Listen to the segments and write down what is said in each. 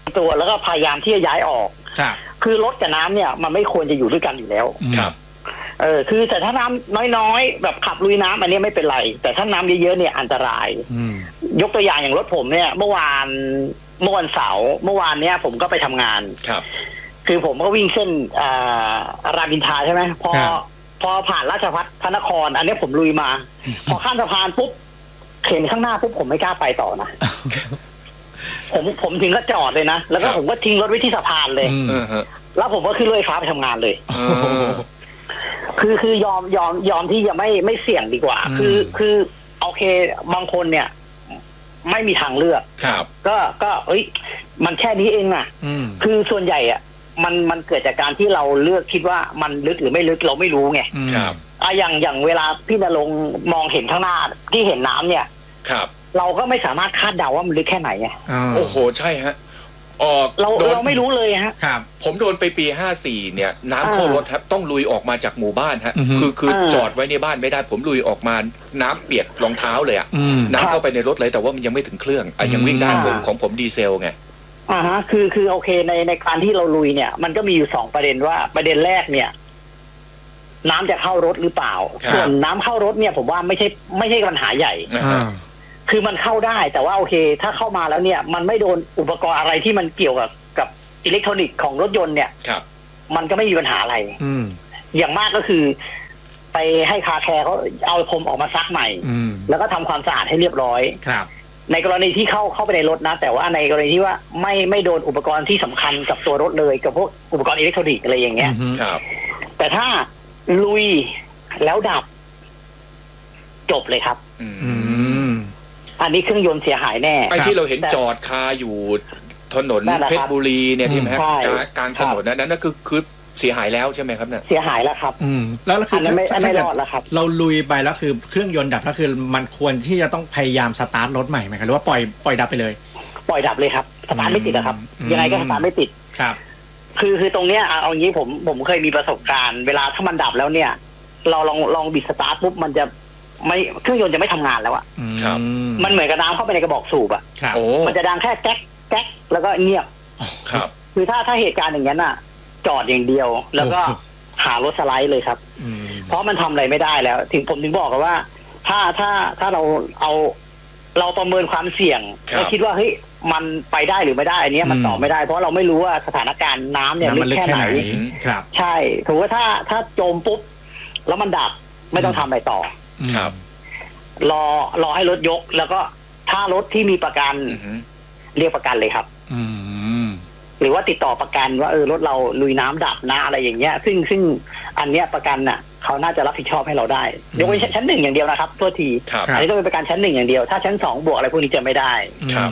ตัวแล้วก็พยายามที่จะย้ายออกคือรถกับน้ำเนี่ยมันไม่ควรจะอยู่ด้วยกันอยู่แล้วครับคือแต่ถ้าน้ำน้อยๆแบบขับลุยน้ำอันนี้ไม่เป็นไรแต่ถ้าน้ำเยอะๆเนี่ยอันตรายยกตัวอย่างอย่างรถผมเนี่ยเมื่อวันเสาร์เมื่อวานเนี้ยผมก็ไปทำงานครับคือผมก็วิ่งเส้นรามอินทราใช่ไหมพอผ่านราชภัฏพระนครอันนี้ผมลุยมาพอข้ามสะพานปุ๊บเข็นข้างหน้าปุ๊บผมไม่กล้าไปต่อนะผมถึงก็จอดเลยนะแล้วก็ผมก็ทิ้งรถไว้ที่สะพานเลยแล้วผมก็ขึ้นรถไฟฟ้าไปทำงานเลยคือยอมที่จะไม่เสี่ยงดีกว่าคือโอเคบางคนเนี่ยไม่มีทางเลือกก็มันแค่นี้เองอ่ะคือส่วนใหญ่อ่ะมันเกิดจากการที่เราเลือกคิดว่ามันลึกหรือไม่ลึกเราไม่รู้ไงอย่างเวลาพี่ณรงค์มองเห็นข้างหน้าที่เห็นน้ำเนี่ยเราก็ไม่สามารถคาดเดาว่ามันลึกแค่ไหนไงโอ้โหใช่ฮะเราไม่รู้เลยฮะผมโดนไปปี54เนี่ยน้ำเข้ารถครับต้องลุยออกมาจากหมู่บ้านฮะคือจอดไว้ในบ้านไม่ได้ผมลุยออกมาน้ำเปียกรองเท้าเลยอ่ะน้ำเข้าไปในรถเลยแต่ว่ามันยังไม่ถึงเครื่องยังวิ่งได้ของผมดีเซลไงคือโอเคในการที่เราลุยเนี่ยมันก็มีอยู่2ประเด็นว่าประเด็นแรกเนี่ยน้ำจะเข้ารถหรือเปล่าส่วนน้ำเข้ารถเนี่ยผมว่าไม่ใช่ปัญหาใหญ่คือมันเข้าได้แต่ว่าโอเคถ้าเข้ามาแล้วเนี่ยมันไม่โดนอุปกรณ์อะไรที่มันเกี่ยวกับอิเล็กทรอนิกส์ของรถยนต์เนี่ยมันก็ไม่มีปัญหาอะไรอย่างมากก็คือไปให้คาแคร์เขาเอาพรมออกมาซักใหม่แล้วก็ทำความสะอาดให้เรียบร้อยในกรณีที่เข้าไปในรถนะแต่ว่าในกรณีที่ว่าไม่โดนอุปกรณ์ที่สำคัญกับตัวรถเลยกับพวกอุปกรณ์อิเล็กทรอนิกส์อะไรอย่างเงี้ยแต่ถ้าลุยแล้วดับจบเลยครับอันนี้เครื่องยนต์เสียหายแน่ไอ้ที่เราเห็นจอดคาอยู่ถนนเพชรบุรีเนี่ยที่ไหมครับกลางถนนนั้นก็คือเสียหายแล้วใช่ไหมครับเนี่ยเสียหายแล้วครับแล้วคืออันไม่รอดแล้วครับเราลุยไปแล้วคือเครื่องยนต์ดับแล้วคือมันควรที่จะต้องพยายามสตาร์ทรถใหม่ไหมครับหรือว่าปล่อยดับไปเลยปล่อยดับเลยครับสตาร์ทไม่ติดนะครับยังไงก็สตาร์ทไม่ติดครับคือตรงเนี้ยเอางี้ผมเคยมีประสบการณ์เวลาถ้ามันดับแล้วเนี่ยเราลองบิดสตาร์ทปุ๊บมันจะไม่เครื่องยนต์จะไม่ทำงานแล้วอ่ะมันเหมือนกับน้ำเข้าไปในกระบอกสูบอ่ะมันจะดังแค่แก๊กแก๊กแล้วก็เงียบคือถ้าเหตุการณ์อย่างนั้นอ่ะจอดอย่างเดียวแล้วก็หารถสไลด์เลยครับเพราะมันทำอะไรไม่ได้แล้วผมถึงบอกกันว่าถ้าเราประเมินความเสี่ยงแล้วคิดว่าเฮ้ยมันไปได้หรือไม่ได้อันนี้มันตอบไม่ได้เพราะเราไม่รู้ว่าสถานการณ์น้ำเนี่ยลึกแค่ไหนใช่ถือว่าถ้าจมปุ๊บแล้วมันดับไม่ต้องทำอะไรต่อครับรอให้รถยกแล้วก็ถ้ารถที่มีประกันเรียกประกันเลยครับหรือว่าติดต่อประกันว่ารถเราลุยน้ำดับนะอะไรอย่างเงี้ยซึ่งอันเนี้ยประกันน่ะเขาน่าจะรับผิดชอบให้เราได้ยกเว้นชั้น1อย่างเดียวนะครับโทษทีอันนี้ต้องเป็นประกันชั้น1อย่างเดียวถ้าชั้น2บวกอะไรพวกนี้จะไม่ได้ครับ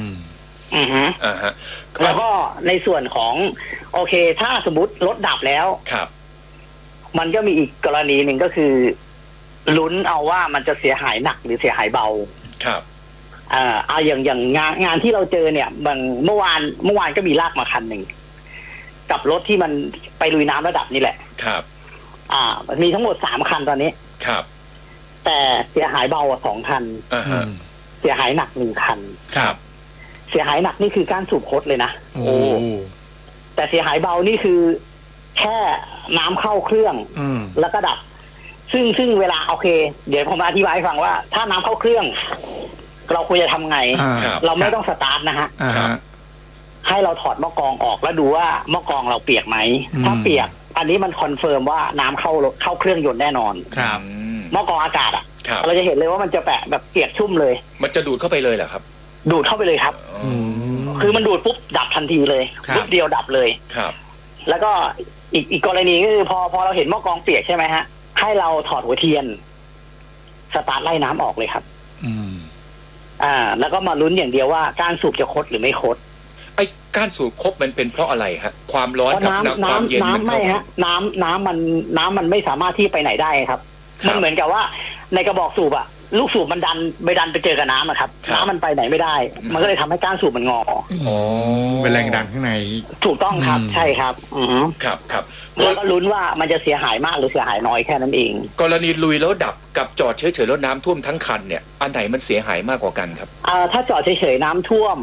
แล้วก็ในส่วนของโอเคถ้าสมมติรถดับแล้วครับมันก็มีอีกกรณีหนึ่งก็คือลุ้นเอาว่ามันจะเสียหายหนักหรือเสียหายเบาครับอย่างงานที่เราเจอเนี่ยเมื่อวานก็มีลากมาคันหนึ่งกับรถที่มันไปลุยน้ำระดับนี่แหละครับมีทั้งหมด3คันตอนนี้ครับแต่เสียหายเบา2คันเสียหายหนัก1คันครับเสียหายหนักนี่คือการสูบคดเลยนะโอ้แต่เสียหายเบานี่คือแค่น้ำเข้าเครื่องแล้วก็ดับซึ่งเวลาโอเคเดี๋ยวผมอธิบายให้ฟังว่าถ้าน้ำเข้าเครื่องเราควรจะทำไงเราไม่ต้องสตาร์ทนะฮะให้เราถอดหม้อกรองออกแล้วดูว่าหม้อกรองเราเปียกไหมถ้าเปียกอันนี้มันคอนเฟิร์มว่าน้ำเข้าเครื่องยนต์แน่นอนหม้อกรองอากาศเราจะเห็นเลยว่ามันจะแปะแบบเปียกชุ่มเลยมันจะดูดเข้าไปเลยเหรอครับดูดเข้าไปเลยครับคือมันดูดปุ๊บดับทันทีเลยปุ๊บเดียวดับเลยครับแล้วก็อีกกรณีก็คือพอเราเห็นหม้อกรองเปียกใช่ไหมฮะให้เราถอดหัวเทียนสตาร์ทไล่น้ำออกเลยครับแล้วก็มาลุ้นอย่างเดียวว่าการสูบจะคดหรือไม่คดไอ้การสูบคดมันเป็นเพราะอะไรฮะความร้อนกับความเย็นมันไม่ฮะน้ำมันไม่สามารถที่ไปไหนได้ครับมันเหมือนกับว่าในกระบอกสูบอะลูกสูบมันดันไปเจอกับน้ำครับน้ำมันไปไหนไม่ได้มันก็เลยทำให้ก้านสูบมันงอเป็นแรงดันข้างในถูกต้องครับใช่ครับครับแล้วก็ลุ้นว่ามันจะเสียหายมากหรือเสียหายน้อยแค่นั้นเองกรณีลุยแล้วดับกับจอดเฉยๆแล้วน้ำท่วมทั้งคันเนี่ยอันไหนมันเสียหายมากกว่ากันครับถ้าจอดเฉยๆน้ำท่วม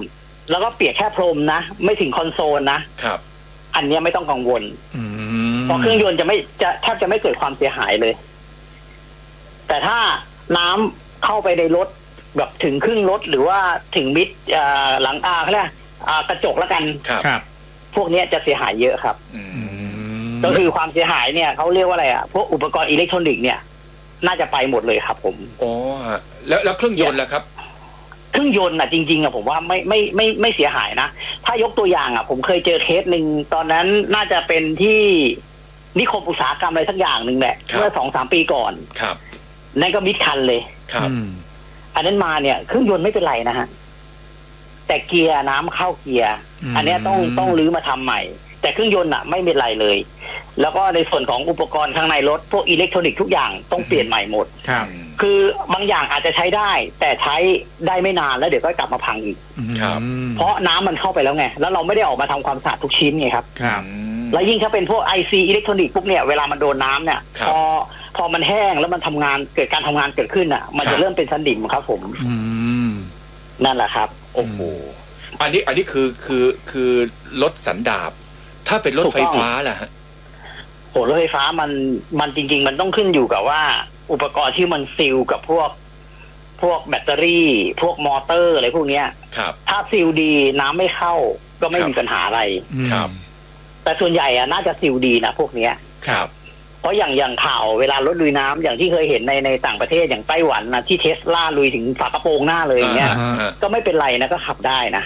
แล้วก็เปียกแค่พรมนะไม่ถึงคอนโซลนะครับอันนี้ไม่ต้องกังวลเพราะเครื่องยนต์จะแทบจะไม่เกิดความเสียหายเลยแต่ถ้าน้ำเข้าไปในรถแบบถึงครึ่งรถหรือว่าถึงมิดหลังเขาเรียกกระจกแล้วกันครับพวกนี้จะเสียหายเยอะครับก็คือความเสียหายเนี่ยเขาเรียกว่าอะไรพวกอุปกรณ์อิเล็กทรอนิกส์เนี่ยน่าจะไปหมดเลยครับผมอ๋อแล้วเครื่องยนต์ล่ะครับเครื่องยนต์จริงๆผมว่าไม่เสียหายนะถ้ายกตัวอย่างผมเคยเจอเคสหนึ่งตอนนั้นน่าจะเป็นที่นิคมอุตสาหกรรมอะไรสักอย่างหนึ่งแหละเมื่อ 2-3 ปีก่อนครับนั่นก็มิดคันเลยครับอันนั้นมาเนี่ยเครื่องยนต์ไม่เป็นไรนะฮะแต่เกียร์น้ำเข้าเกียร์อันนี้ต้องรื้อมาทำใหม่แต่เครื่องยนต์ไม่เป็นไรเลยแล้วก็ในส่วนของอุปกรณ์ข้างในรถพวกอิเล็กทรอนิกส์ทุกอย่างต้องเปลี่ยนใหม่หมดคือบางอย่างอาจจะใช้ได้แต่ใช้ได้ไม่นานแล้วเดี๋ยวก็กลับมาพังอีกเพราะน้ำมันเข้าไปแล้วไงแล้วเราไม่ได้ออกมาทำความสะอาดทุกชิ้นไงครับแล้วยิ่งถ้าเป็นพวก IC อิเล็กทรอนิกส์ปุ๊บเนี่ยเวลามันโดนน้ำเนี่ยพอมันแห้งแล้วมันทำงานเกิดการทำงานเกิดขึ้นมันจะเริ่มเป็นสนิมครับผมนั่นแหละครับโอ้โหอันนี้คือรถสันดาปถ้าเป็นรถไฟฟ้าล่ะฮะโหรถไฟฟ้ามันจริงๆมันต้องขึ้นอยู่กับว่าอุปกรณ์ที่มันซีลกับพวกแบตเตอรี่พวกมอเตอร์อะไรพวกเนี้ยถ้าซีลดีน้ำไม่เข้าก็ไม่มีปัญหาอะไรครับแต่ส่วนใหญ่น่าจะซีลดีนะพวกเนี้ยครับเพราะอย่างข่าวเวลารถลุยน้ำอย่างที่เคยเห็นในต่างประเทศอย่างไต้หวันนะที่เทสลาลุยถึงฝากระโปรงหน้าเลยอย่างเงี้ยก็ไม่เป็นไรนะก็ขับได้นะ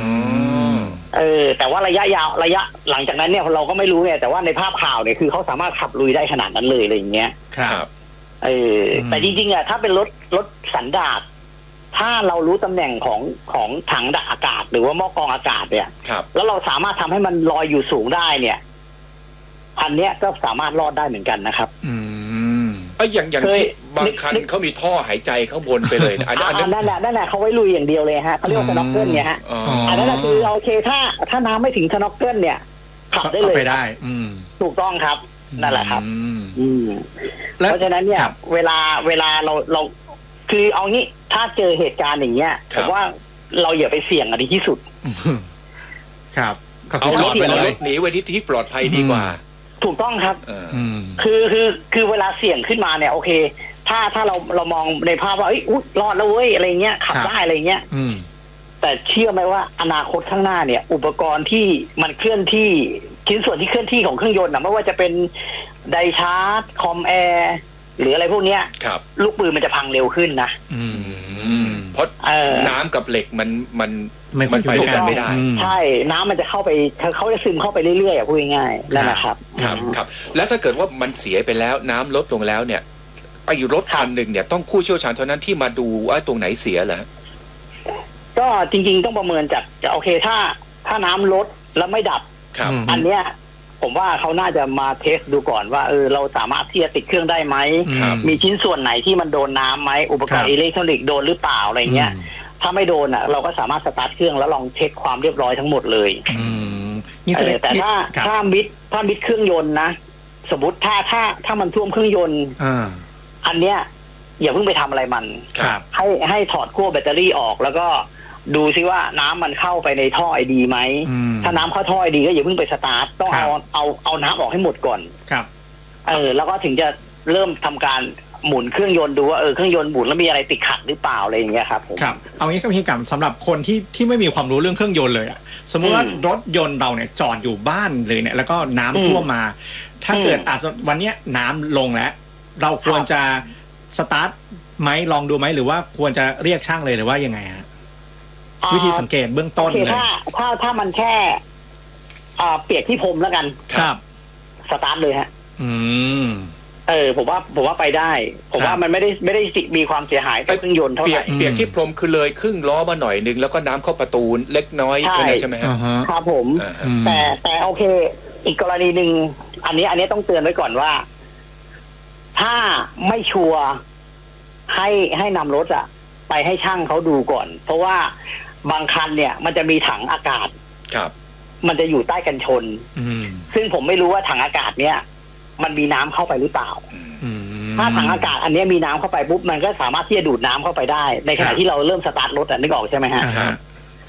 แต่ว่าระยะยาวระยะหลังจากนั้นเนี่ยเราก็ไม่รู้ไงแต่ว่าในภาพข่าวเนี่ยคือเขาสามารถขับลุยได้ขนาดนั้นเลยอะไรอย่างเงี้ยครับแต่จริงๆถ้าเป็นรถสันดาปถ้าเรารู้ตำแหน่งของถังดักอากาศหรือว่าหม้อกรองอากาศเนี่ยแล้วเราสามารถทำให้มันลอยอยู่สูงได้เนี่ยอันเนี้ยก็สามารถรอดได้เหมือนกันนะครับอย่างที่บางคันเขามีท่อหายใจข้างบนไปเลยนะนั่นแหละเขาไว้ลุยอย่างเดียวเลยฮะเขาเรียกว่าสน็อกเกิลเนี่ยฮะอันนั้นคือโอเคถ้าน้ำไม่ถึงสน็อกเกิลเนี่ยขับได้เลยไปได้ถูกต้องครับนั่นแหละครับเพราะฉะนั้นเนี่ยเวลาเราคือเอางี้ถ้าเจอเหตุการณ์อย่างเงี้ยผมว่าเราอย่าไปเสี่ยงดีที่สุดครับเอารถหนีไว้ที่ปลอดภัยดีกว่าถูกต้องครับคือเวลาเสี่ยงขึ้นมาเนี่ยโอเคถ้าเรามองในภาพว่ารอดแล้วเว้ยอะไรเงี้ยขับได้อะไรเงี้ยแต่เชื่อไหมว่าอนาคตข้างหน้าเนี่ยอุปกรณ์ที่มันเคลื่อนที่ชิ้นส่วนที่เคลื่อนที่ของเครื่องยนต์ไม่ว่าจะเป็นไดชาร์จคอมแอร์หรืออะไรพวกเนี้ยลูกปืนมันจะพังเร็วขึ้นนะเพราะน้ำกับเหล็กมันไปด้วยกันไม่ได้ใช่น้ำมันจะเข้าไปเขาจะซึมเข้าไปเรื่อยๆพูดง่ายๆนั่นแหละครับครับแล้วถ้าเกิดว่ามันเสียไปแล้วน้ำลดลงแล้วเนี่ยไอ้รถคันหนึ่งเนี่ยต้องผู้เชี่ยวชาญเท่านั้นที่มาดูว่าตรงไหนเสียเหรอก็จริงๆต้องประเมินจากโอเคถ้าน้ำลดแล้วไม่ดับอันเนี้ยผมว่าเขาน่าจะมาเทสดูก่อนว่าเราสามารถที่จะติดเครื่องได้ไหมมีชิ้นส่วนไหนที่มันโดนน้ำไหมอุปกรณ์อิเล็กทรอนิกส์โดนหรือเปล่าอะไรเงี้ยถ้าไม่โดนเราก็สามารถสตาร์ทเครื่องแล้วลองเช็คความเรียบร้อยทั้งหมดเลยแต่ถ้ามิดเครื่องยนต์นะสมมติถ้ามันท่วมเครื่องยนต์อันเนี้ยอย่าเพิ่งไปทำอะไรมันให้ถอดขั้วแบตเตอรี่ออกแล้วก็ดูซิว่าน้ำมันเข้าไปในท่อไอดีไหมถ้าน้ำเข้าท่อไอดีก็อย่าเพิ่งไปสตาร์ทต้องเอาน้ำออกให้หมดก่อนครับแล้วก็ถึงจะเริ่มทำการหมุนเครื่องยนต์ดูว่าเครื่องยนต์หมุนแล้วมีอะไรติดขัดหรือเปล่าอะไรอย่างเงี้ยครับผมครับเอางี้ครับพี่กำสำหรับคนที่ไม่มีความรู้เรื่องเครื่องยนต์เลยอ่ะสมมติว่ารถยนต์เราเนี่ยจอดอยู่บ้านเลยเนี่ยแล้วก็น้ำท่วมมาถ้าเกิดวันนี้น้ำลงแล้วเราควรจะสตาร์ทไหมลองดูไหมหรือว่าควรจะเรียกช่างเลยหรือว่ายังไงฮะวิธีสังเกตเบื้องต้นเลยถ้ามันแค่เปียกที่พรมแล้วกันครับสตาร์ทเลยฮะผมว่าไปได้ผมว่ามันไม่ได้มีความเสียหายกับเครื่องยนต์เท่าไหร่เปียกที่พรมคือเลยครึ่งล้อมาหน่อยนึงแล้วก็น้ำเข้าประตูเล็กน้อยแค่นั้นใช่ไหมฮะครับผมแต่โอเคอีกกรณีหนึ่งอันนี้ต้องเตือนไว้ก่อนว่าถ้าไม่ชัวร์ให้นำรถไปให้ช่างเขาดูก่อนเพราะว่าบางคันเนี่ยมันจะมีถังอากาศครับมันจะอยู่ใต้กันชนซึ่งผมไม่รู้ว่าถังอากาศเนี่ยมันมีน้ำเข้าไปหรือเปล่าถ้าถังอากาศอันนี้มีน้ำเข้าไปปุ๊บมันก็สามารถที่จะดูดน้ำเข้าไปได้ในขณะที่เราเริ่มสตาร์ทรถนึกออกใช่ไหมฮะ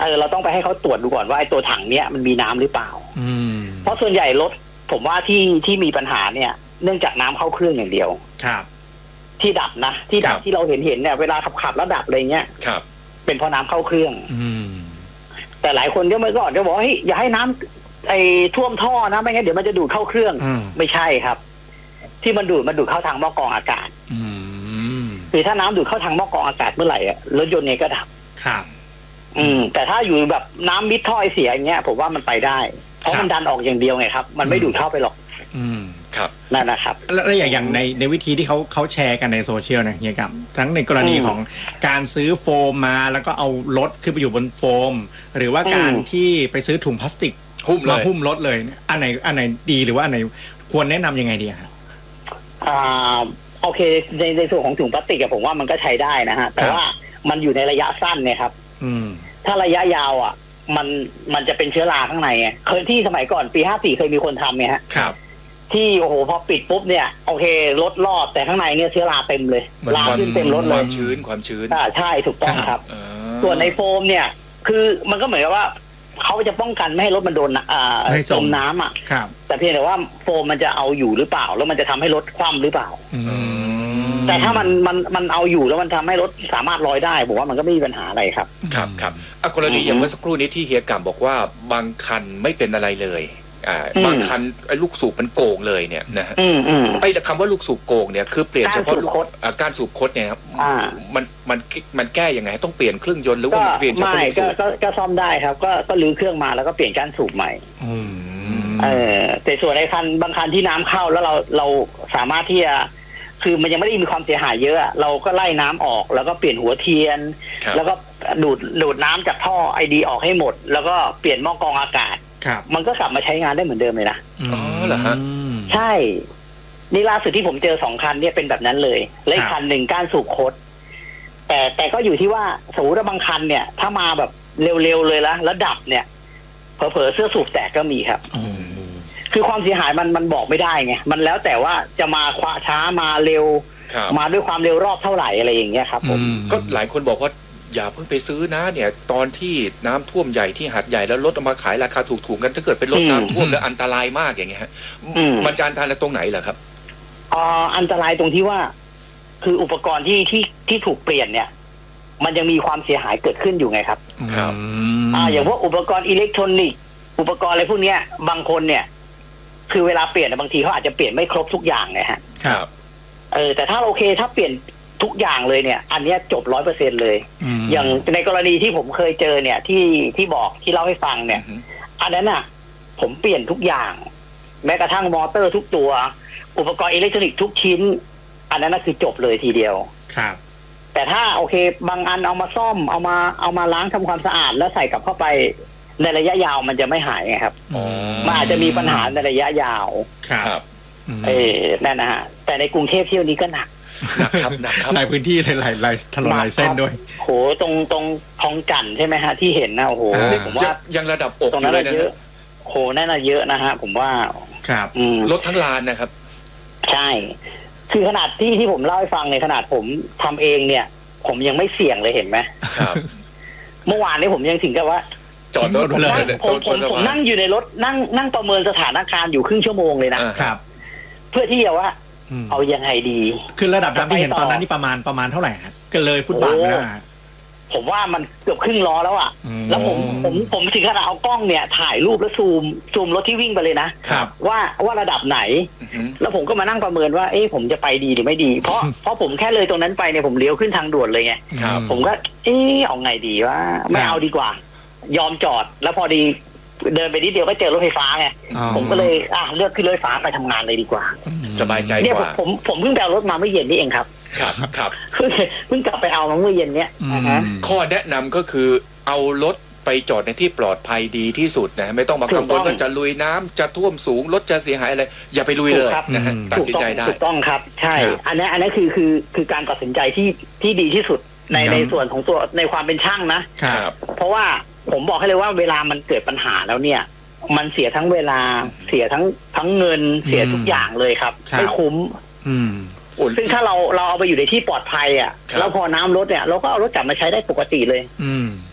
เราต้องไปให้เขาตรวจดูก่อนว่าไอ้ตัวถังเนี้ยมันมีน้ำหรือเปล่าเพราะส่วนใหญ่รถผมว่าที่มีปัญหาเนี่ยเนื่องจากน้ำเข้าเครื่องอย่างเดียวครับที่ดับนะที่ดับที่เราเห็นเนี่ยเวลาขับแล้วดับอะไรเงี้ยครับเป็นเพราะน้ำเข้าเครื่องแต่หลายคนก็เมื่อก่อนจะบอกว่าอย่าให้น้ำท่วมท่อนะไม่งั้นเดี๋ยวมันจะดูดเข้าเครื่องไม่ใช่ครับที่มันดูดเข้าทางหม้อกรองอากาศคือถ้าน้ำดูดเข้าทางหม้อกรองอากาศเมื่อไหร่รถยนต์เนี่ยก็ดับครับแต่ถ้าอยู่แบบน้ำมิดท่อเสียอย่างเงี้ยผมว่ามันไปได้เพราะมันดันออกอย่างเดียวไงครับมันไม่ดูดเข้าไปหรอกครับนั่นนะครับแล้วอย่างในวิธีที่เขาแชร์กันในโซเชียลนะเฮียกับทั้งในกรณีของการซื้อโฟมมาแล้วก็เอารถขึ้นไปอยู่บนโฟมหรือว่าการที่ไปซื้อถุงพลาสติกมาหุ้มรถเลยอันไหนดีหรือว่าอันไหนควรแนะนำยังไงดีครับโอเคในส่วนของถุงพลาสติกผมว่ามันก็ใช้ได้นะฮะแต่ว่ามันอยู่ในระยะสั้นเนี่ยครับถ้าระยะยาวมันจะเป็นเชื้อราข้างในไงเคยที่สมัยก่อนปี54เคยมีคนทำไงฮะที่โอ้โหพอปิดปุ๊บเนี่ยโอเครถรอดแต่ข้างในเนี่ยเชื้อราเต็มเลยราขึ้นเต็มรถเลยความชื้นใช่ถูกต้องครับส่วนในโฟมเนี่ยคือมันก็เหมือนกับว่าเขาจะป้องกันไม่ให้รถมันโดนจมน้ำแต่เพียงแต่ว่าโฟมมันจะเอาอยู่หรือเปล่าแล้วมันจะทำให้รถคว่ำหรือเปล่าแต่ถ้ามันเอาอยู่แล้วมันทำให้รถสามารถลอยได้ผมว่ามันก็ไม่มีปัญหาอะไรครับครับกรณีอย่างเมื่อสักครู่นี้ที่เฮียกำบอกว่าบางคันไม่เป็นอะไรเลยบางคันไอ้ลูกสูบมันโกงเลยเนี่ยนะฮะไอ้คำว่าลูกสูบโกงเนี่ยคือเปลี่ยนเฉพาะการสูบคดเนี่ยครับมันแก้ยังไงต้องเปลี่ยนเครื่องยนต์หรือว่ามันเปลี่ยนเฉพาะลูกสูบก็ซ่อมได้ครับก็รื้อเครื่องมาแล้วก็เปลี่ยนการสูบใหม่แต่ส่วนในคันบางคันที่น้ำเข้าแล้วเราสามารถที่จะคือมันยังไม่ได้มีความเสียหายเยอะเราก็ไล่น้ำออกแล้วก็เปลี่ยนหัวเทียนแล้วก็ดูดน้ำจากท่อไอดีออกให้หมดแล้วก็เปลี่ยนหม้อกรองอากาศมันก็กลับมาใช้งานได้เหมือนเดิมเลยนะอ๋อเหรอฮะใช่นี่ล่าสุดที่ผมเจอ2คันเนี่ยเป็นแบบนั้นเลยและอีกคันหนึ่งก้านสูบคดแต่ก็อยู่ที่ว่าสมมติว่าบางคันเนี่ยถ้ามาแบบเร็วๆเลยแล้วดับเนี่ยเผลอๆเสื้อสูบแตกก็มีครับคือความเสียหายมันบอกไม่ได้ไงมันแล้วแต่ว่าจะมาช้ามาเร็วมาด้วยความเร็วรอบเท่าไหร่อะไรอย่างเงี้ยครับผมก็หลายคนบอกว่าอย่าเพิ่งไปซื้อนะเนี่ยตอนที่น้ำท่วมใหญ่ที่หาดใหญ่แล้วรถเอามาขายราคาถูกๆกันถ้าเกิดเป็นรถน้ำท่วมแล้วอันตรายมากอย่างเงี้ยฮะมันจะอันตรายตรงไหนเหรอครับอันตรายตรงที่ว่าคืออุปกรณ์ที่ถูกเปลี่ยนเนี่ยมันยังมีความเสียหายเกิดขึ้นอยู่ไงครับครับอย่างพวกอุปกรณ์อิเล็กทรอนิกส์อุปกรณ์อะไรพวกเนี้ยบางคนเนี่ยคือเวลาเปลี่ยนบางทีเขาอาจจะเปลี่ยนไม่ครบทุกอย่างไงฮะครับแต่ถ้าโอเคถ้าเปลี่ยนทุกอย่างเลยเนี่ยอันนี้จบ 100% เลยอย่างในกรณีที่ผมเคยเจอเนี่ยที่บอกที่เล่าให้ฟังเนี่ยอันนั้นน่ะผมเปลี่ยนทุกอย่างแม้กระทั่งมอเตอร์ทุกตัวอุปกรณ์อิเล็กทรอนิกส์ทุกชิ้นอันนั้นน่ะคือจบเลยทีเดียวครับแต่ถ้าโอเคบางอันเอามาซ่อมเอามาล้างทำความสะอาดแล้วใส่กลับเข้าไปในระยะยาวมันจะไม่หายไงครับมันอาจจะมีปัญหาในระยะยาวครับนั่นนะฮะแต่ในกรุงเทพเที่ยวนี้ก็หนักครับในพื้นที่หลายถนนหลายเส้นด้วยโหตรงคลองจันทร์ใช่ไหมฮะที่เห็นนะโอ้โหผมว่ายังระดับอกอยู่เลยนะโหนั่นน่ะเยอะนะฮะผมว่าครับรถทั้งลานนะครับใช่คือขนาดที่ผมเล่าให้ฟังในขนาดผมทำเองเนี่ยผมยังไม่เสี่ยงเลยเห็นไหมครับเมื่อวานนี้ผมยังถึงกับว่าจอดรถเลยผมนั่งอยู่ในรถนั่งประเมินสถานการณ์อยู่ครึ่งชั่วโมงเลยนะครับเพื่อที่จะว่าเอายังไงดีคือระดับน้ำที่เห็นตอนนั้นนี่ประมาณเท่าไหร่ฮะก็เลยฟุตบาทนะผมว่ามันเกือบครึ่งล้อแล้วอ่ะแล้วผมถึงขนาดเอากล้องเนี่ยถ่ายรูปแล้วซูมรถที่วิ่งไปเลยนะว่าระดับไหนแล้วผมก็มานั่งประเมินว่าผมจะไปดีหรือไม่ดีเพราะผมแค่เลยตรงนั้นไปเนี่ยผมเลี้ยวขึ้นทางด่วนเลยไงผมก็เอาไงดีว่าไม่เอาดีกว่ายอมจอดแล้วพอดีเดินไปนิดเดียวก็เจอรถไฟฟ้าไงผมก็เลยเลือกขึ้นรถไฟฟ้าไปทำงานเลยดีกว่าสบายใจกว่าผมเพิ่งไปเอารถมาเมื่อเย็นนี่เองครับครับเพิ่งกลับไปเอามาเมื่อเย็นเนี้ยข้อแนะนำก็คือเอารถไปจอดในที่ปลอดภัยดีที่สุดนะไม่ต้องมากังวลว่าจะลุยน้ำจะท่วมสูงรถจะเสียหายอะไรอย่าไปลุยเลยนะฮะตัดสินใจได้ถูกต้องครับใช่อันนี้คือการตัดสินใจที่ดีที่สุดในส่วนของตัวในความเป็นช่างนะเพราะว่าผมบอกให้เลยว่าเวลามันเกิดปัญหาแล้วเนี่ยมันเสียทั้งเวลาเสียทั้งเงินเสียทุกอย่างเลยครับไม่คุ้มซึ่งถ้าเราเอาไปอยู่ในที่ปลอดภัยอ่ะแล้วพอน้ำลดเนี่ยเราก็เอารถกลับมาใช้ได้ปกติเลย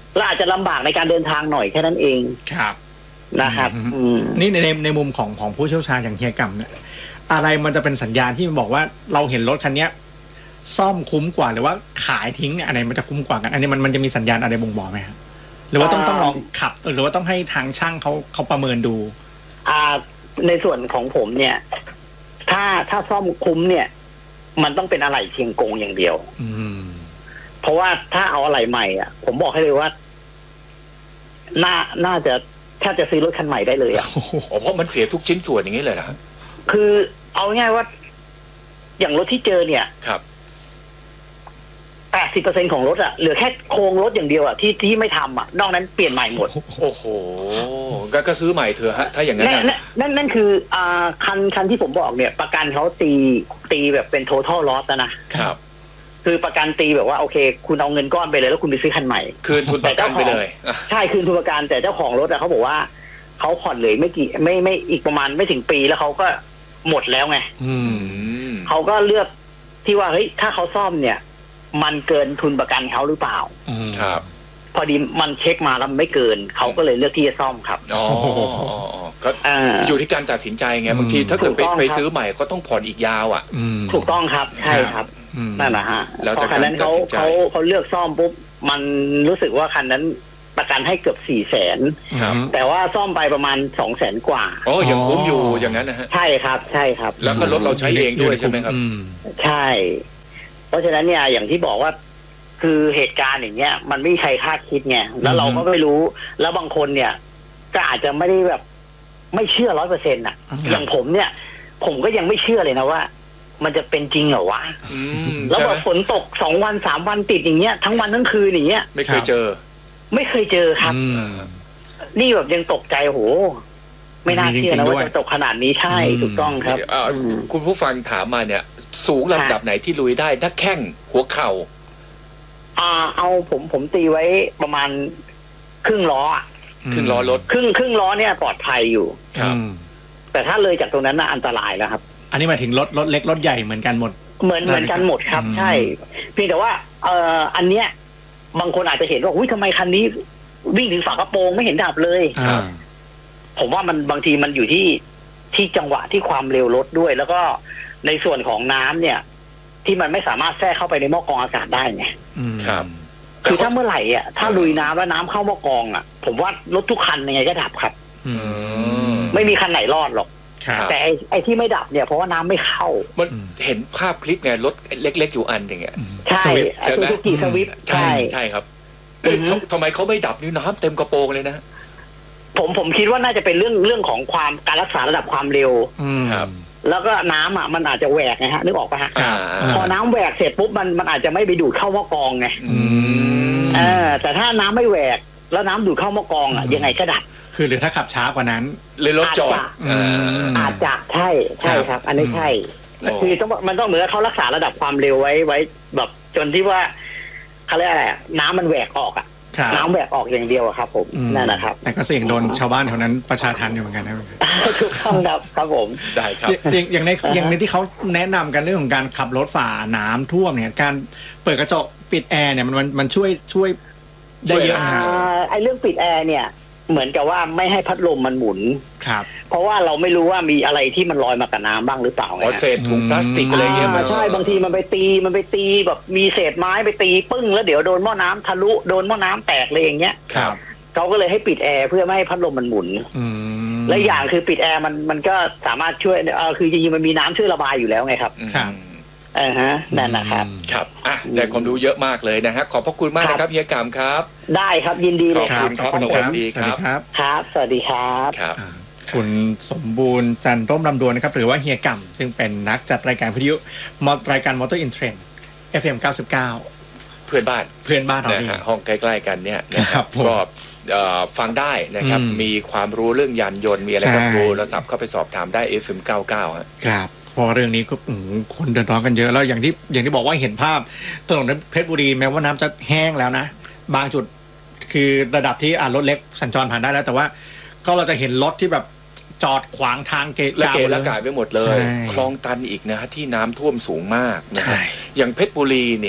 เราอาจจะลำบากในการเดินทางหน่อยแค่นั้นเองครับนะครับนี่ในมุมของผู้เชี่ยวชาญอย่างเฮียกำเนี่ยอะไรมันจะเป็นสัญญาณที่บอกว่าเราเห็นรถคันนี้ซ่อมคุ้มกว่าหรือว่าขายทิ้งเนี่ยอะไรมันจะคุ้มกว่ากันอันนี้มันจะมีสัญญาณอะไรบ่งบอกไหมครับหรือว่าต้องลองขับหรือว่าต้องให้ทางช่างเขาประเมินดูในส่วนของผมเนี่ยถ้าซ่อมคุ้มเนี่ยมันต้องเป็นอะไหล่เชียงกงอย่างเดียวเพราะว่าถ้าเอาอะไหล่ใหม่อ่ะผมบอกให้เลยว่าน่าจะแทบจะซื้อรถคันใหม่ได้เลยอ่ะเพราะมันเสียทุกชิ้นส่วนอย่างนี้เลยนะครับคือเอาง่ายว่าอย่างรถที่เจอเนี่ยครับ 80%ของรถอ่ะเหลือแค่โครงรถอย่างเดียวอ่ะที่ไม่ทำอ่ะนอกนั้นเปลี่ยนใหม่หมดโอ้โหก็ซื้อใหม่เถอะฮะถ้าอย่างนั้นนั่นคือคันที่ผมบอกเนี่ยประกันเขาตีแบบเป็น total loss นะครับคือประกันตีแบบว่าโอเคคุณเอาเงินก้อนไปเลยแล้วคุณไปซื้อคันใหม่คืนทุนประกันไปเลยใช่คืนทุนประกันแต่เจ้าของรถเขาบอกว่าเขาผ่อนเลยไม่อีกประมาณไม่ถึงปีแล้วเขาก็หมดแล้วไงเขาก็เลือกที่ว่าเฮ้ยถ้าเขาซ่อมเนี่ยมันเกินทุนประกันเขาหรือเปล่าครับพอดีมันเช็คมาแล้วไม่เกินเขาก็เลยเลือกที่จะซ่อมครับอ๋อก็อยู่ที่การตัดสินใจไงบางทีถ้าเกิดไปซื้อใหม่ก็ต้องผ่อนอีกยาวอ่ะถูกต้องครับใช่ครับนั่นแหละฮะพอคันนั้นเขาเลือกซ่อมปุ๊บมันรู้สึกว่าคันนั้นประกันให้เกือบ400,000แต่ว่าซ่อมไปประมาณ200,000 กว่าอ๋อยังคุ้มอยู่อย่างนั้นนะฮะใช่ครับใช่ครับแล้วก็รถเราใช้เองด้วยใช่ไหมครับใช่เพราะฉะนั้นเนี่ยอย่างที่บอกว่าคือเหตุการณ์อย่างเงี้ยมันไม่มีใครคาดคิดไงแล้วเราก็ไม่รู้แล้วบางคนเนี่ยก็อาจจะไม่ได้แบบไม่เชื่อ100%อ่ะอย่างผมเนี่ยผมก็ยังไม่เชื่อเลยนะว่ามันจะเป็นจริงเหรอวะแล้วพอฝนตก2 วัน 3 วันติดอย่างเงี้ยทั้งวันทั้งคืนอย่างเงี้ยไม่เคยเจอครับนี่แบบยังตกใจโหไม่น่าเชื่อนะว่าจะตกขนาดนี้ใช่ถูกต้องครับคุณผู้ฟังถามมาเนี่ยสูงลำดับไหนที่ลุยได้ถ้าแข้งหัวเข่าเอาผมตีไว้ประมาณครึ่งล้อรถครึ่งล้อเนี่ยปลอดภัยอยู่ครับแต่ถ้าเลยจากตรงนั้นน่ะอันตรายแล้วครับอันนี้หมายถึงรถเล็กรถใหญ่เหมือนกันหมดเหมือนกันหมดครับใช่เพียงแต่ว่าอันเนี้ยบางคนอาจจะเห็นว่าอุ้ยทำไมคันนี้วิ่งถึงฝากระโปรงไม่เห็นดับเลยผมว่ามันบางทีมันอยู่ที่จังหวะที่ความเร็วรถด้วยแล้วก็ในส่วนของน้ำเนี่ยที่มันไม่สามารถแทรกเข้าไปในหม้อกรองอากาศได้ไงครับคือถ้าเมื่อไหร่อ่ะถ้าลุยน้ำแล้วน้ำเข้าหม้อกรองอ่ะผมว่ารถทุกคันยังไงก็ดับครับไม่มีคันไหนรอดหรอกแต่ไอ้ที่ไม่ดับเนี่ยเพราะว่าน้ำไม่เข้ามันเห็นภาพคลิปไงรถเล็กๆอยู่อันอย่างเงี้ยใช่ซูซูกิสวิฟใช่ครับทำไมเขาไม่ดับนี่น้ำเต็มกระโปรงเลยนะผมคิดว่าน่าจะเป็นเรื่องของความการรักษาระดับความเร็วครับแล้วก็น้ำอ่ะมันอาจจะแหวกไงฮะนึกออกป่ะฮะพอน้ำแหวกเสร็จปุ๊บมันอาจจะไม่ไปดูดเข้าหม้อกรองไงแต่ถ้าน้ำไม่แหวกแล้วน้ำดูดเข้าหม้อกรองอ่ะยังไงก็ดับคือหรือถ้าขับช้ากว่านั้นเลยรถจอดอาจจะใช่ครับอันนี้ใช่คือมันต้องเหมือนเขารักษาระดับความเร็วไว้แบบจนที่ว่าเขาเรียกอะไรน้ำมันแหวกออกอ่ะน้ำแหวกออกอย่างเดียวครับผมนั่นนะครับแต่ก็เสี่ยงโดนชาวบ้านแถวนั้นประชาทัณฑ์อยู่เหมือนกันนะถูกต้องครับผมได้ครับอย่างในที่เขาแนะนำกันเรื่องของการขับรถฝ่าน้ำท่วมเนี่ยการเปิดกระจกปิดแอร์เนี่ยมันช่วยได้เยอะนะไอ้เรื่องปิดแอร์เนี่ยเหมือนกับว่าไม่ให้พัดลมมันหมุนครับเพราะว่าเราไม่รู้ว่ามีอะไรที่มันลอยมากับน้ำบ้างหรือเปล่าเศษถุงพลาสติกอะไรเงี้ยใช่บางทีมันไปตีแบบมีเศษไม้ไปตีปึ้งแล้วเดี๋ยวโดนหม้อน้ำทะลุโดนหม้อน้ำแตกเลยอย่างเงี้ยครับเขาก็เลยให้ปิดแอร์เพื่อไม่ให้พัดลมมันหมุนและอย่างคือปิดแอร์มันก็สามารถช่วยคือจริงๆมันมีน้ำช่วยระบายอยู่แล้วไงครับครับนั่นนะครับครับได้ความรู้เยอะมากเลยนะฮะขอบพระคุณมากนะครับเฮียกำครับได้ครับยินดีเลยครับขอบคุณครับสวัสดีครับครับสวัสดีครับคุณสมบูรณ์จันทร์ร่มลำดวนนะครับหรือว่าเฮียกำซึ่งเป็นนักจัดรายการวิทยุรายการ Motor in Trend FM 99 เพื่อนบ้านเราเนี่ยห้องใกล้ๆกันเนี่ยนะครับก็ฟังได้นะครับมีความรู้เรื่องยานยนต์มีอะไรก็โทรศัพท์เข้าไปสอบถามได้ FM 99 ครับพอเรื่องนี้ก็คนเดือดร้อนกันเยอะแล้วอย่างที่บอกว่าเห็นภาพถนนเพชรบุรีแม้ว่าน้ำจะแห้งแล้วนะบางจุดคือระดับที่รถเล็กสัญจรผ่านได้แล้วแต่ว่าก็เราจะเห็นรถที่แบบจอดขวางทางเกะกะไปหมดเลยคลองตันอีกนะฮะที่น้ำท่วมสูงมากนะฮะอย่างเพชรบุรีเนี่ยข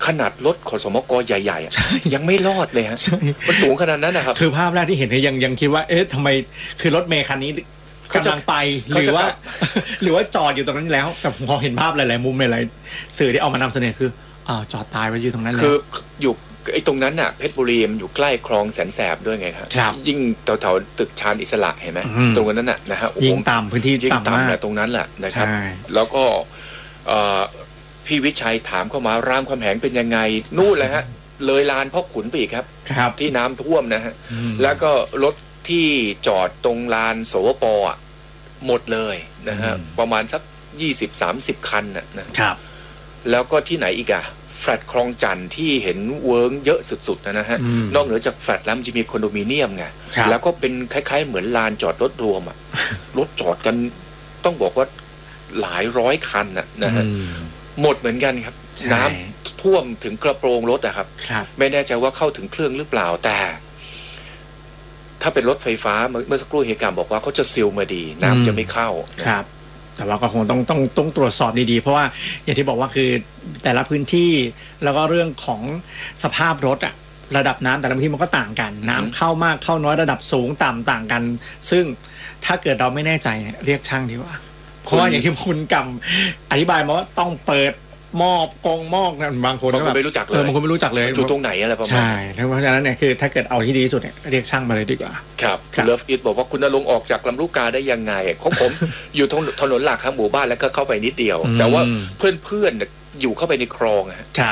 ขนาดรถขสมกใหญ่ๆยังไม่รอดเลยฮะมันสูงขนาดนั้นนะครับคือภาพแรกที่เห็นเนี่ยยังคิดว่าเอ๊ะทำไมคือรถเมล์คันนี้กำลังไปหรือว่าจอดอยู่ตรงนั้นแล้วแต่พอเห็นภาพหลายๆมุมหลายๆสื่อที่เอามานำเสนอคือจอดตายไว้อยู่ตรงนั้นแล้วคืออยู่ไอ้ตรงนั้นน่ะเพชรบุรีมันอยู่ใกล้คลองแสนแสบด้วยไงครับยิ่งแถวตึกชานอิสระเห็นไหมตรงนั้นน่ะนะฮะยิ่งต่ำพื้นที่ต่ำมากตรงนั้นแหละนะครับแล้วก็พี่วิชัยถามเข้ามารามคำแหงเป็นยังไงนู่นเลยฮะเลยลานพ่อขุนไปอีกครับที่น้ำท่วมนะฮะแล้วก็รถที่จอดตรงลานโสวปหมดเลยนะฮะประมาณสัก20-30 คันนะครับแล้วก็ที่ไหนอีกแฟลตคลองจันทร์ที่เห็นเวิร์กเยอะสุดๆนะฮะนอกเหนือจากแฟลตแล้วมันจะมีคอนโดมิเนียมไงแล้วก็เป็นคล้ายๆเหมือนลานจอดรถรวมรถจอดกันต้องบอกว่าหลายร้อยคันนะฮะหมดเหมือนกันครับน้ำท่วมถึงกระโปรงรถครับไม่แน่ใจว่าเข้าถึงเครื่องหรือเปล่าแต่ถ้าเป็นรถไฟฟ้าเมื่อสักครู่เหตุการณ์บอกว่าเขาจะซีลมาดีน้ำจะไม่เข้าครับแต่ว่าก็คงต้องตรวจสอบดีๆเพราะว่าอย่างที่บอกว่าคือแต่ละพื้นที่แล้วก็เรื่องของสภาพรถระดับน้ำแต่ละพื้นที่มันก็ต่างกันน้ำเข้ามากเข้าน้อยระดับสูงต่ำต่างกันซึ่งถ้าเกิดเราไม่แน่ใจเรียกช่างดีกว่าเพราะว่าอย่างที่คุณกำอธิบายมาว่าต้องเปิดหม้อกงหม้อนะบางคนก็ไม่รู้จักเลยบางคนไม่รู้จักเลยอยู่ตรงไหนอะไรประมาณใช่เพราะฉะนั้นเนี่ยคือถ้าเกิดเอาที่ดีที่สุดเนี่ยเรียกช่างมาเลยดีกว่าครับคุณเลิฟอิทบอกว่าคุณณรงค์ออกจากลำลูกกาได้ยังไงของผมอยู่ถนนหลักครับหมู่บ้านแล้วก็เข้าไปนิดเดียวแต่ว่าเพื่อนอยู่เข้าไปในคลองครับ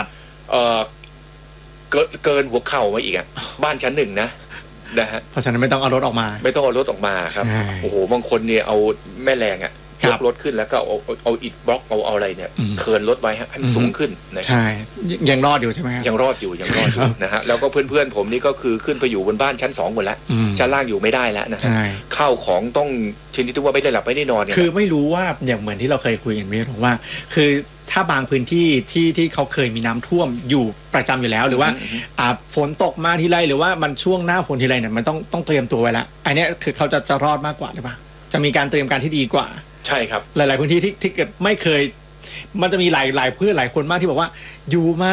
เกินหัวเข่ามาอีกบ้านชั้นหนึ่งนะฮะเพราะฉะนั้นไม่ต้องเอารถออกมาครับโอ้โหบางคนเนี่ยเอาแม่แรงยกรถขึ้นแล้วก็เอาอิฐบล็อกเอาอะไรเนี่ยเทิร์นรถไว้ให้มันสูงขึ้นใช่ยังรอดอยู่ใช่ไหมยังรอดอยู่นะฮะแล้วก็เพื่อนผมนี่ก็คือขึ้นไปอยู่บนบ้านชั้น2หมดแล้วชั้นล่างอยู่ไม่ได้แล้วนะข้าวของต้องชนิดที่ว่าไม่ได้หลับไม่ได้นอนเนี่ยคือไม่รู้ว่าอย่างเหมือนที่เราเคยคุยกันไหมผมว่าคือถ้าบางพื้นที่ที่เขาเคยมีน้ำท่วมอยู่ประจำอยู่แล้วหรือว่าฝนตกมาทีไรหรือว่ามันช่วงหน้าฝนทีไรเนี่ยมันต้องเตรียมตัวไว้แล้วอันนี้คือเขาจะรอดมากกว่าหรือเปล่าจะมีการเตรียมการที่ดีกว่าใช่ครับหลายๆพื้นที่ที่เกิดไม่เคยมันจะมีหลายเพื่อนหลายคนมากที่บอกว่าอยู่มา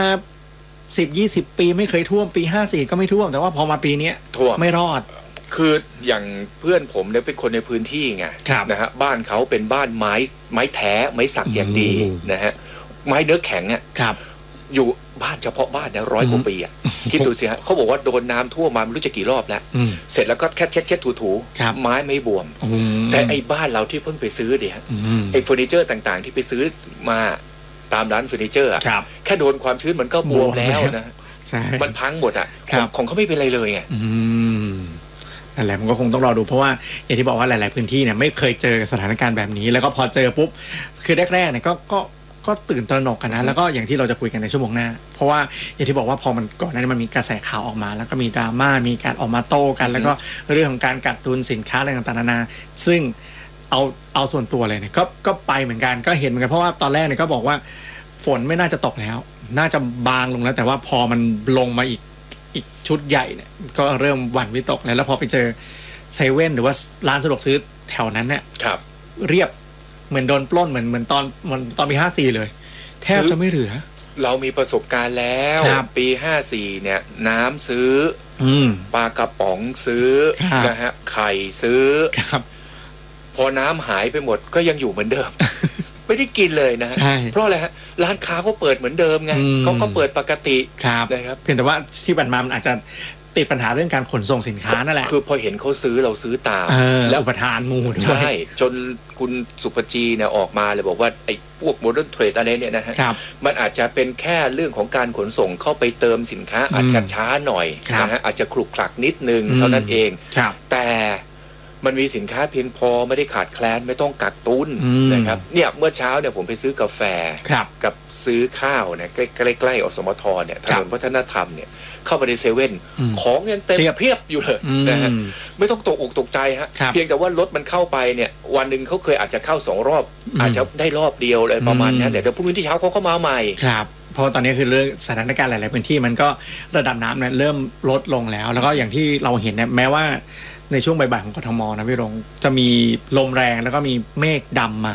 10-20 ปีไม่เคยท่วมปี54ก็ไม่ท่วมแต่ว่าพอมาปีนี้ท่วมไม่รอดคืออย่างเพื่อนผมเนี่ยเป็นคนในพื้นที่ไงนะฮะบ้านเขาเป็นบ้านไม้แท้ไม้สักอย่างดีนะฮะไม้เนื้อแข็งอยู่บ้านเฉพาะบ้านเนี่ย100 กว่าปีคิดดูสิฮะเขาบอกว่าโดนน้ำท่วมมาไม่รู้จะกี่รอบแล้วเสร็จแล้วก็แค่เช็ดถูไม้ไม่บวมแต่ไอ้บ้านเราที่เพิ่งไปซื้อดิฮะไอ้เฟอร์นิเจอร์ต่างๆที่ไปซื้อมาตามร้านเฟอร์นิเจอร์แค่โดนความชื้นมันก็บวมแล้วนะมันพังหมดของเขาไม่เป็นไรเลยไงนั่นแหละมันก็คงต้องรอดูเพราะว่าอย่างที่บอกว่าหลายๆพื้นที่เนี่ยไม่เคยเจอสถานการณ์แบบนี้แล้วก็พอเจอปุ๊บคือแรกๆเนี่ยก็ตื่นตระหนกกันนะแล้วก็อย่างที่เราจะคุยกันในชั่วโมงหน้าเพราะว่าอย่างที่บอกว่าพอมันก่อนหน้านี้มันมีกระแสข่าวออกมาแล้วก็มีดราม่ามีการออกมาโต้กันแล้วก็เรื่องของการกักตุนสินค้าอะไรต่างๆนานาซึ่งเอาส่วนตัวเลยเนี่ยก็ไปเหมือนกันก็เห็นเหมือนกันเพราะว่าตอนแรกเนี่ยก็บอกว่าฝนไม่น่าจะตกแล้วน่าจะบางลงแล้วแต่ว่าพอมันลงมาอีกชุดใหญ่เนี่ยก็เริ่มหวั่นวิตกแล้วพอไปเจอเซเว่นหรือว่าร้านสะดวกซื้อแถวนั้นเนี่ยเรียบเหมือนโดนปล้นเหมือนตอนปี54เลยแทบจะไม่เหลือเรามีประสบการณ์แล้วปี54เนี่ยน้ำซื้อปลากระป๋องซื้อนะฮะไข่ซื้อพอน้ำหายไปหมดก็ยังอยู่เหมือนเดิมไม่ได้กินเลยนะเพราะอะไรฮะร้านค้าก็เปิดเหมือนเดิมไงเขาก็เปิดปกตินะครับเพียงแต่ว่าที่ผ่านมามันอาจจะติดปัญหาเรื่องการขนส่งสินค้านั่นแหละคือพอเห็นเขาซื้อเราซื้อตามแล้วอุปทานมูลใช่จนคุณสุภจีเนี่ยออกมาเลยบอกว่าไอ้พวกโมเดิร์นเทรดอะไรเนี่ยนะฮะมันอาจจะเป็นแค่เรื่องของการขนส่งเข้าไปเติมสินค้าอาจจะช้าหน่อยนะฮะอาจจะคลุกคลักนิดนึงเท่านั้นเองแต่มันมีสินค้าเพียงพอไม่ได้ขาดแคลนไม่ต้องกักตุนนะครับเนี่ยเมื่อเช้าเนี่ยผมไปซื้อกาแฟกับซื้อข้าวเนี่ยใกล้ๆอสมทเนี่ยถนนวัฒนธรรมเนี่ยเข้าไปในเซเว่นของยังเต็มเพียบอยู่เลยนะฮะไม่ต้องตกอกตกใจฮะเพียงแต่ว่ารถมันเข้าไปเนี่ยวันหนึ่งเขาเคยอาจจะเข้า2 รอบอาจจะได้รอบเดียวอะไรประมาณนี้เดี๋ยวพรุ่งนี้ที่เช้าเขาก็มาใหม่ครับเพราะตอนนี้คือเรื่องสถานการณ์หลายๆพื้นที่มันก็ระดับน้ำเนี่ยเริ่มลดลงแล้วก็อย่างที่เราเห็นเนี่ยแม้ว่าในช่วงบ่ายๆของกทมนะพี่รงจะมีลมแรงแล้วก็มีเมฆดำมา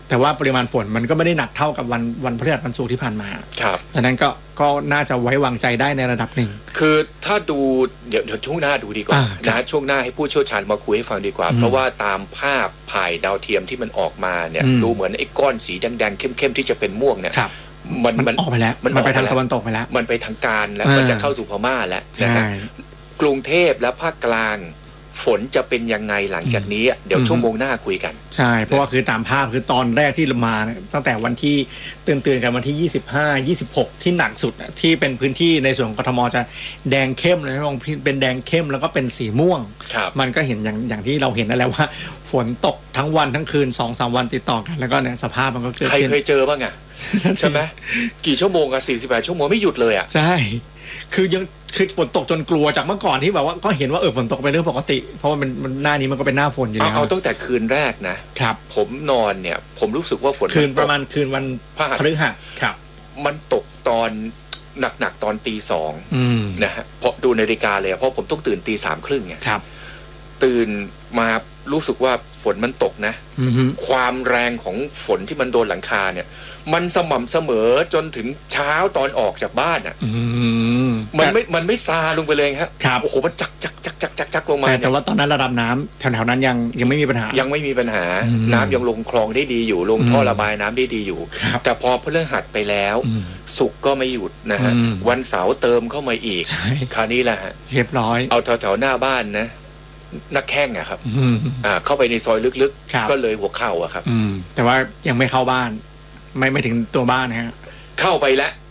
แต่ว่าปริมาณฝนมันก็ไม่ได้หนักเท่ากับวันพฤหัสวันศุกร์ที่ผ่านมาครับดังนั้นก็น่าจะไว้วางใจได้ในระดับหนึ่งคือถ้าดูเดี๋ยวช่วงหน้าดูดีกว่านะช่วงหน้าให้ผู้เชี่ยวชาญมาคุยให้ฟังดีกว่าเพราะว่าตามภาพถ่ายดาวเทียมที่มันออกมาเนี่ยดูเหมือนไอ้ก้อนสีแดงๆเข้มๆที่จะเป็นม่วงเนี่ยมันออกไปแล้วมันไปทางตะวันตกไปแล้วมันไปทางการแล้วมันจะเข้าสู่พม่าแล้วนะกรุงเทพและภาคกลางฝนจะเป็นยังไงหลังจากนี้เดี๋ยวชั่วโมงหน้าคุยกันใช่เพราะว่าคือตามภาพคือตอนแรกที่มาตั้งแต่วันที่เตือนกันวันที่25-26ที่หนักสุดที่เป็นพื้นที่ในส่วนของกทมจะแดงเข้มเลยนะเป็นแดงเข้มแล้วก็เป็นสีม่วงมันก็เห็นอย่างที่เราเห็นนั่นแหละว่าฝนตกทั้งวันทั้งคืน 2-3 วันติดต่อกันแล้วก็เนี่ยสภาพมันก็เกิดใครเคยเจอบ้างอ่ะใช่ไหมกี่ชั่วโมงอะ48 ชั่วโมงไม่หยุดเลยอ่ะใช่คือฝนตกจนกลัวจากเมื่อก่อนที่แบบว่าก็เห็นว่าฝนตกเป็นเรื่องปกติเพราะว่ามันหน้านี้มันก็เป็นหน้าฝนอยู่แล้วเอาตั้งแต่คืนแรกนะครับผมนอนเนี่ยผมรู้สึกว่าฝนคืนประมาณคืนวันพฤหัสครับมันตกตอนหนักๆตอนตี 2นะฮะเพราะดูนาฬิกาเลยเพราะผมต้องตื่นตี 3:30ไงครับตื่นมารู้สึกว่าฝนมันตกนะความแรงของฝนที่มันโดนหลังคาเนี่ยมันสม่ำเสมอจนถึงเช้าตอนออกจากบ้านอ่ะมันไม่ซาลงไปเลยครับโอ้โหมันจักลงมาแต่ว่าตอนนั้นระดับน้ำแถวๆนั้นยังไม่มีปัญหายังไม่มีปัญหาน้ำยังลงคลองได้ดีอยู่ลงท่อระบายน้ำได้ดีอยู่แต่พอพฤหัสไปแล้วศุกร์ก็ไม่หยุดนะฮะวันเสาร์เติมเข้ามาอีกคราวนี้แหละฮะเรียบร้อยเอาแถวๆหน้าบ้านนะนักแข้งอะครับเข้าไปในซอยลึกๆก็เลยหัวเข่าอะครับแต่ว่ายังไม่เข้าบ้านไม่ถึงตัวบ้านนะฮะเข้าไปแล้ว